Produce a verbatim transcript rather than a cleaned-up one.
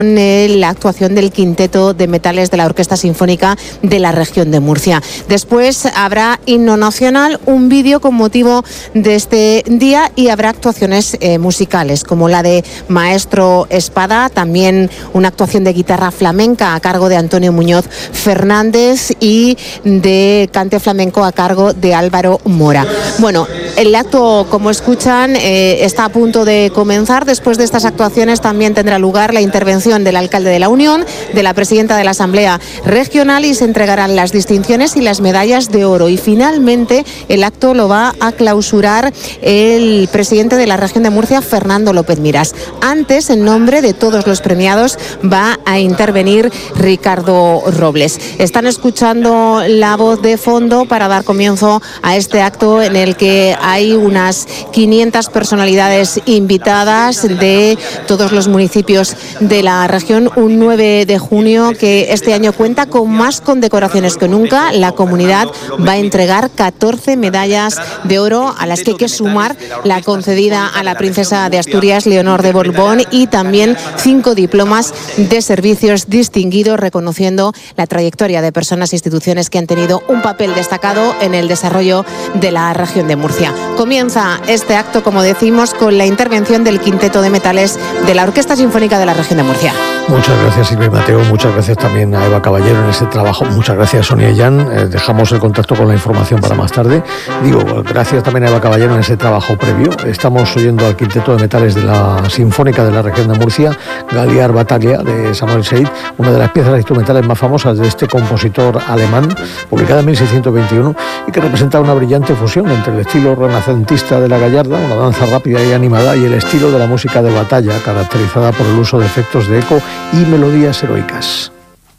la actuación del Quinteto de Metales de la Orquesta Sinfónica de la Región de Murcia. Después habrá himno nacional, un vídeo con motivo de este día y habrá actuaciones eh, musicales como la de Maestro Espada, también una actuación de guitarra flamenca a cargo de Antonio Muñoz Fernández y de cante flamenco a cargo de Álvaro Mora. Bueno, el acto, como escuchan, eh, está a punto de comenzar. Después de estas actuaciones también tendrá lugar la intervención del alcalde de la Unión, de la presidenta de la Asamblea Regional, y se entregarán las distinciones y las medallas de oro. Y finalmente el acto lo va a clausurar el presidente de la Región de Murcia, Fernando López Miras. Antes, en nombre de todos los premiados, va a intervenir Ricardo Robles. Están escuchando la voz de fondo para dar comienzo a este acto en el que hay unas quinientas personalidades invitadas de todos los municipios de la región. Un nueve de junio que este año cuenta con más condecoraciones que nunca. La comunidad va a entregar catorce medallas de oro, a las que hay que sumar la concedida a la princesa de Asturias, Leonor de Borbón, y también cinco diplomas de servicios distinguidos, reconociendo la trayectoria de personas e instituciones que han tenido un papel destacado en el desarrollo de la región de Murcia. Comienza este acto, como decimos, con la intervención del Quinteto de Metales de la Orquesta Sinfónica de la Región de Murcia. Muchas gracias, Silvia y Mateo. Muchas gracias también a Eva Caballero en ese trabajo. Muchas gracias, Sonia y Jan. Eh, dejamos el contacto con la información para más tarde. Digo, gracias también a Eva Caballero en ese trabajo previo. Estamos oyendo al Quinteto de Metales de la Sinfónica de la Región de Murcia, Galiar Battaglia, de Samuel Seid, una de las piezas instrumentales más famosas de este compositor alemán, publicada en mil seiscientos veintiuno, y que representa una brillante fusión entre el estilo renacentista de la gallarda, una danza rápida y animada, y el estilo de la música de batalla, caracterizada por el uso de efectos de eco y melodías heroicas.